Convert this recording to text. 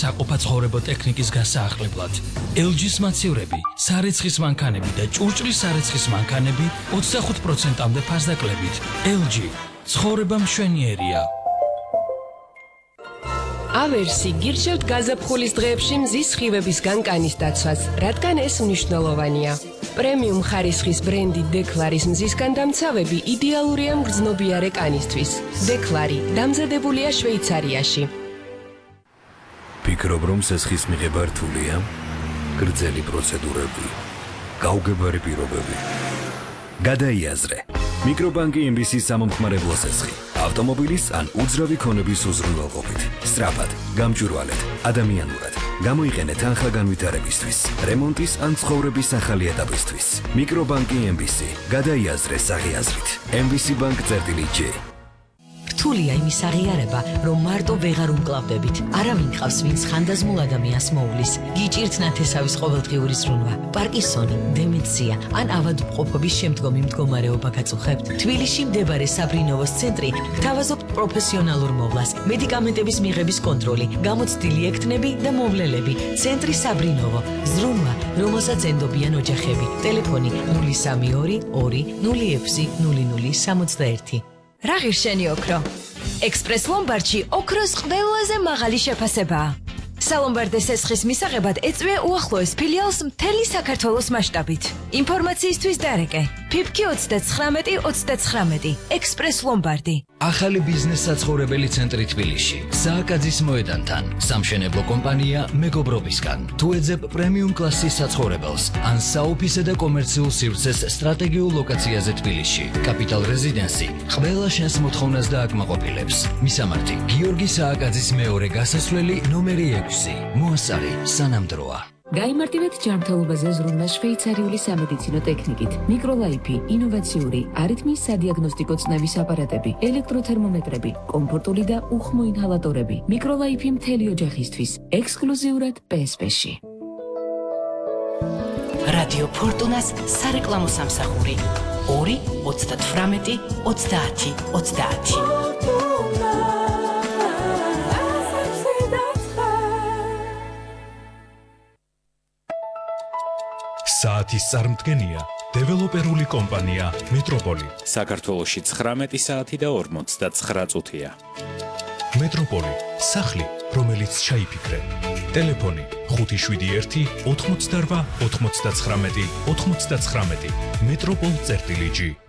საყოფა ცხოვრებო ტექნიკის გასაახლებლად. LG-ს მაცევრები, სარეცხის მანქანები და ჭურჭლის სარეცხის მანქანები 25%-მდე ფასდაკლებით. LG ცხოვრება მშვენიერია. ავერსი გირჩევთ გაზაფხულის დღეებში მზის სხივების განკანის დაცვას, რადგან ეს მნიშვნელოვანია. პრემიუმ ხარისხის ბრენდი დეკლარის მზისგან დამცავები იდეალურია მგრძნობიარე კანისთვის. დეკლარი დამზადებულია შვეიცარიაში. ფიქრობ, რომ სესხის მიღება რთულია? გრძელი პროცედურები, გაუგებარი პირობები. გადაიაზრე. მიკრობანკი MBC-ის სამომხმარებლო სესხი. ავტომობილის ან უძრავი ქონების უზრუნველყოფით. სწრაფად, გამჭვირვალედ, ადამიანურად. გამოიყენეთ ახლა განვითარებისთვის, რემონტის ან ცხოვრების ახალი ეტაპისთვის. მიკრობანკი MBC. გადაიაზრე საღიაზრით. MBC Bank-J. რთულია იმის აღიარება, რომ მარტო ვეღარ უმკლავდებით. არავინ ყავს, ვინც ხანდაზმულ ადამიანს მოულის. გიჭირთ ნათესავის ყოველდღიური ზრუნვა, პარკინსონი, დემენცია ან ავადმყოფობის შემდგომი მდგომარეობა გაწუხებთ. თბილისში მდებარე საბრინოვოს ცენტრი გთავაზობთ პროფესიონალურ მოვლას, მედიკამენტების მიღების კონტროლი, გამოცდილი ექთნები და მოვლელები. ცენტრი საბრინოვო, ზრუნვა, რომელსაც ენდობიან ოჯახები. ტელეფონი 032 2 06 0061. რა ღირშენი ოქრო? ექსპრეს ლომბარდში ოქროს ყველაზე მაღალი შეფასებაა. სალომბარდეს სესხის მისაღებად ეწვია უახლოეს ფილიალს მთელი საქართველოს მასშტაბით. ინფორმაციისთვის დარეკე. ფიფკი 39 ექსპრეს ლომბარდი. ახალი ბიზნეს საცხოვრებელი ცენტრი თბილისში. სააკაძის მოედანთან. სამშენებლო კომპანია მეგობრობისგან. თუ ეძებ პრემიუმ კლასის საცხოვრებელს ან საოფისე და კომერციულ სივრცეს სტრატეგიულ ლოკაციაზე თბილისში. კაპიტალ რეზიდენსი ყველა შენს მოთხოვნას დააკმაყოფილებს. მისამართი გიორგი სააკაძის მეორე გასასვლელი ნომერი 6. მოასწარი სანამდროა. გაიმარტივეთ ჯანმრთელობაზე ზრუნვა შვეიცარიული სამედიცინო ტექნიკით. მიკროლაიფი, ინოვაციური, არითმიის სადიაგნოსტიკო წნევის აპარატები, ელექტროთერმომეტრები, კომფორტული და უხმო ინჰალატორები. მიკროლაიფი მთელი ოჯახისთვის, ექსკლუზიურად PSP-ში. რადიო ფორტუნას სარეკლამო სამსახური 2 38 30 30. საათის წარმდგენია დეველოპერული კომპანია მეტროპოლი. საქართველოში 19 საათი და 59 წუთია. მეტროპოლი, სახლი, რომელიც ჩაიფიქრე. ტელეფონი 571 88 99 99. მეტროპოლ-G